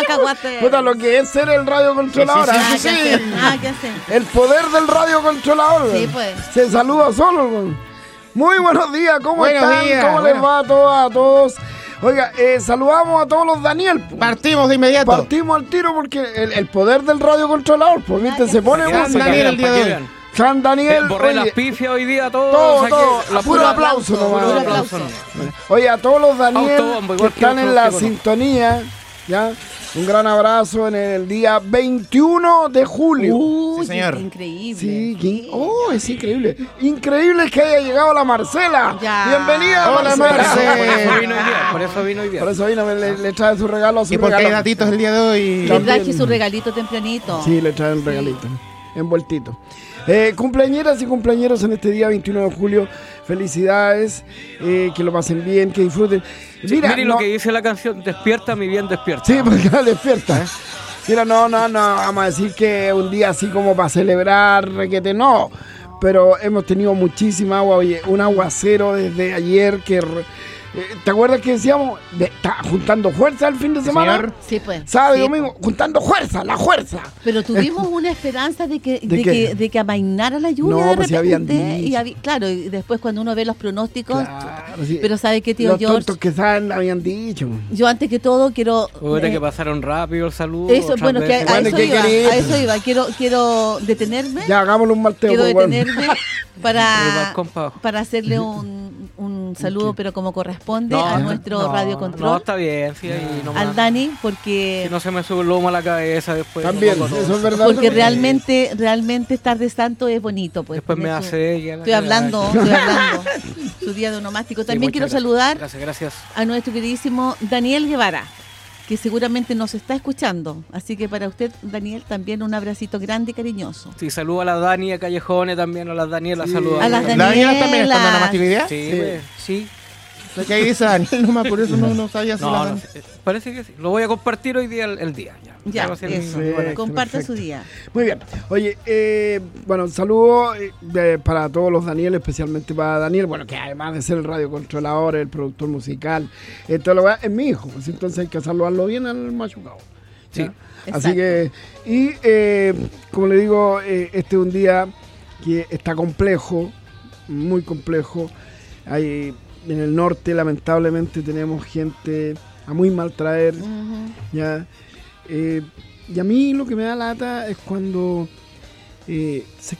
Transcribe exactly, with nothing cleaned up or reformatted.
cacahuate. Puta, lo que es ser el radiocontrolador. Ah, Ah, ¿qué sí. hacer? Ah, ¿qué hacer? El poder del radiocontrolador. Sí, pues. Se saluda solo. Güey. Muy buenos días, ¿cómo Buenos están? días, ¿Cómo bueno. les va a todos? A todos? Oiga, eh, saludamos a todos los Daniel. Partimos de inmediato. Partimos al tiro porque el, el poder del radiocontrolador, pues, ¿viste? Se pone Gran música. Daniel el día de hoy. San Daniel. Borré oye, las pifias hoy día, todo. Todo, saqué todo. la Puro pura- aplauso puro nomás. aplauso. Oye, a todos los Daniel Autobombo, que igual que están los en la que conozco. sintonía, ¿ya? Un gran abrazo en el día veintiuno de julio. Uy, Sí, señor. increíble. Sí, ¿quién? Oh, es increíble. Increíble que haya llegado la Marcela. Ya. Bienvenida, Hola, Marcela. Marce. Por eso vino hoy día. Por eso vino hoy día. Por eso vino, le, le trae su regalo a su Y porque hay regalo. datitos el día de hoy. Le También. traje su regalito tempranito. Sí, le traen un regalito, envueltito. Eh, cumpleañeras y cumpleañeros en este día veintiuno de julio, felicidades, eh, que lo pasen bien, que disfruten. Sí, Mira, mire no- lo que dice la canción, despierta mi bien despierta. Sí, porque la despierta. Mira, no, no, no, vamos a decir que un día así como para celebrar, requete, no. Pero hemos tenido muchísima agua, oye, un aguacero desde ayer que... re- eh, ¿Te acuerdas que decíamos? De, está juntando fuerza el fin de semana. señor. Sí, pues. Sábado y Sí, domingo, juntando fuerza, la fuerza. Pero tuvimos una esperanza de que, ¿De de qué? que, de que amainara la lluvia No, de pues si repente. habían dicho. y habí- claro, y después cuando uno ve los pronósticos. Claro, sí. Pero ¿sabe qué, tío Los George? tontos que saben habían dicho. Yo antes que todo quiero... Puta eh, que pasaron rápido el saludo. eso, otras bueno, que a, veces- a Bueno, eso ¿qué iba, querés? a eso iba. Quiero, quiero detenerme. Ya, hagámosle un malteo. quiero pues, bueno. detenerme El para, balcón pa' abajo. para hacerle un, un saludo, pero como corresponde, No, a no, nuestro no, radio No, control, está bien, sí, ahí nomás. al Dani, porque... Si no se me sube el lomo a la cabeza después. También, no, no, no. eso es verdad. Porque realmente, realmente estar de santo es bonito, pues. Después me tener hace su- ella. Estoy hablando, estoy hablando. Su día de onomástico. También quiero saludar Gracias, gracias. a nuestro queridísimo Daniel Guevara, que seguramente nos está escuchando. Así que para usted, Daniel, también un abracito grande y cariñoso. Sí, saludo a la Dani, a Callejones también, a las Danielas, Sí. saludos. A las ¿La Daniela también está en la Danielas. matividad? Sí, Sí. pues, sí. Lo que ahí dice Daniel nomás, por eso no, no sabía si No, la no sé, parece que sí. Lo voy a compartir hoy día, el, el día. Ya, Ya, Va a ser mi- eso. Sí, bueno, Comparta perfecto. su día. Muy bien. Oye, eh, bueno, un saludo eh, de- para todos los Daniel, especialmente para Daniel, bueno, que además de ser el radiocontrolador, el productor musical, esto lo va, es mi hijo, pues entonces hay que saludarlo bien al machucado. Sí. ¿ya? Exacto. Así que, y eh, como le digo, eh, este es un día que está complejo, muy complejo. Hay, en el norte, lamentablemente, tenemos gente a muy mal traer. Ujú. ¿Ya? Eh, y a mí lo que me da lata es cuando eh, se